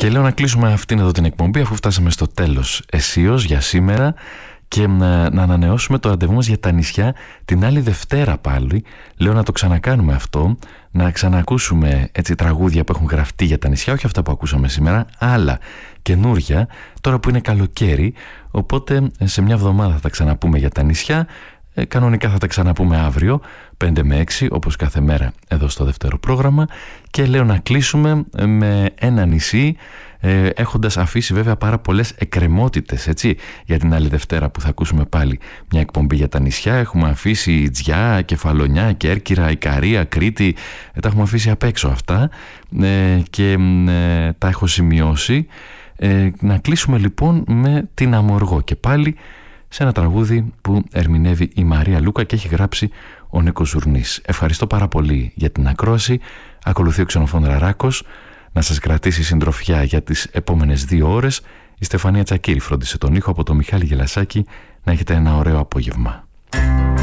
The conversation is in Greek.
Και λέω να κλείσουμε αυτήν εδώ την εκπομπή, αφού φτάσαμε στο τέλος αισίως για σήμερα, και να ανανεώσουμε το ραντεβού μας για τα νησιά την άλλη Δευτέρα πάλι. Λέω να το ξανακάνουμε αυτό, να ξανακούσουμε έτσι τραγούδια που έχουν γραφτεί για τα νησιά, όχι αυτά που ακούσαμε σήμερα, άλλα καινούρια, τώρα που είναι καλοκαίρι. Οπότε σε μια εβδομάδα θα τα ξαναπούμε για τα νησιά. Κανονικά θα τα ξαναπούμε αύριο 5 με 6 όπως κάθε μέρα εδώ στο δεύτερο πρόγραμμα. Και λέω να κλείσουμε με ένα νησί, έχοντας αφήσει βέβαια πάρα πολλές εκκρεμότητες, έτσι, για την άλλη Δευτέρα που θα ακούσουμε πάλι μια εκπομπή για τα νησιά. Έχουμε αφήσει Τζιά, Κεφαλονιά, Κέρκυρα, Ικαρία, Κρήτη, τα έχουμε αφήσει απ' έξω αυτά, και τα έχω σημειώσει. Να κλείσουμε λοιπόν με την Αμοργό και πάλι σε ένα τραγούδι που ερμηνεύει η Μαρία Λούκα και έχει γράψει ο Νίκος Ζουρνής. Ευχαριστώ πάρα πολύ για την ακρόαση. Ακολουθεί ο Ξενοφών Ραράκος να σας κρατήσει συντροφιά για τις επόμενες 2 ώρες. Η Στεφανία Τσακίρη φρόντισε τον ήχο, από το Μιχάλη Γελασάκη. Να έχετε ένα ωραίο απόγευμα.